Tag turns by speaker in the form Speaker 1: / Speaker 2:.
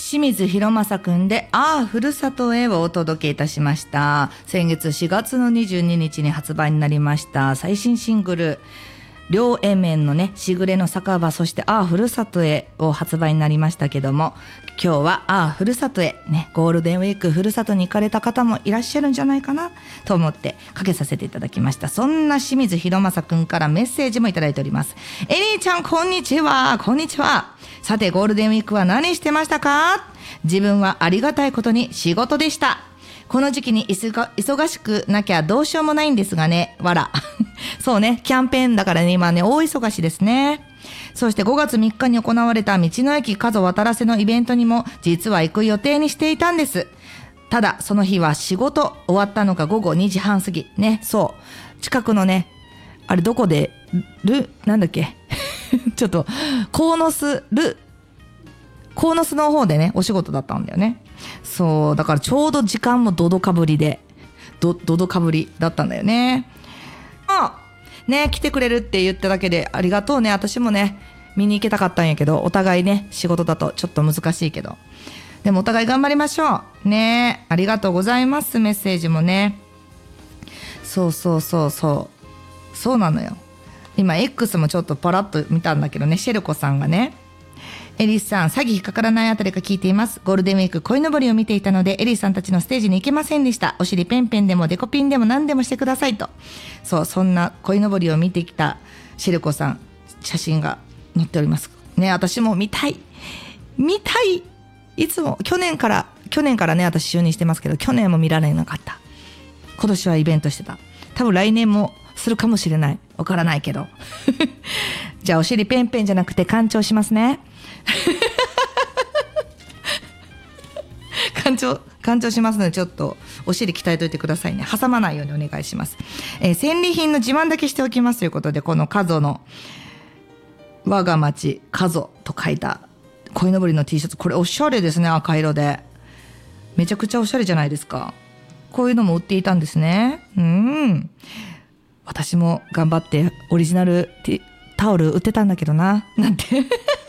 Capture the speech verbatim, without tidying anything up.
Speaker 1: 清水宏正くんでああふるさとへをお届けいたしました。先月しがつのにじゅうににちに発売になりました最新シングル両 A 面のねしぐれの酒場、そしてああふるさとへを発売になりましたけども、今日はああふるさとへね、ゴールデンウィークふるさとに行かれた方もいらっしゃるんじゃないかなと思ってかけさせていただきました。そんな清水宏正くんからメッセージもいただいております。エリーちゃんこんにちは。こんにちは。さてゴールデンウィークは何してましたか？自分はありがたいことに仕事でした。この時期に忙しくなきゃどうしようもないんですがね、わら。そうね、キャンペーンだからね、今ね、大忙しですね。そしてごがつみっかに行われた道の駅加須渡良瀬のイベントにも実は行く予定にしていたんです。ただ、その日は仕事終わったのがごごにじはん過ぎ。ね、そう。近くのね、あれどこで、ル、なんだっけちょっと、鴻巣、ル、鴻巣の方でね、お仕事だったんだよね。そう、だからちょうど時間もドドかぶりで、ド、ドドかぶりだったんだよね。あ、ね、来てくれるって言っただけでありがとうね。私もね、見に行けたかったんやけど、お互いね、仕事だとちょっと難しいけど。でもお互い頑張りましょう。ね、ありがとうございます。メッセージもね。そうそうそうそう。そうなのよ。今 X もちょっとパラッと見たんだけどね、シェルコさんがね、エリスさん、詐欺引っかからないあたりか聞いています。ゴールデンウィーク鯉のぼりを見ていたので、エリスさんたちのステージに行けませんでした。お尻ペンペンでもデコピンでも何でもしてくださいと。そう、そんな鯉のぼりを見てきたシェルコさん、写真が載っております。ね、私も見たい。見たい。いつも、去年から、去年からね、私就任してますけど、去年も見られなかった。今年はイベントしてた。多分来年もするかもしれない。わからないけど。じゃあ、お尻ペンペンじゃなくて干潮しますね。干潮干潮しますので、ちょっとお尻鍛えといてくださいね。挟まないようにお願いします。えー、戦利品の自慢だけしておきますということで、この加須の我が町加須と書いた鯉のぼりの T シャツ、これおしゃれですね。赤色でめちゃくちゃおしゃれじゃないですか。こういうのも売っていたんですね。うん、私も頑張ってオリジナルタオル売ってたんだけどななんて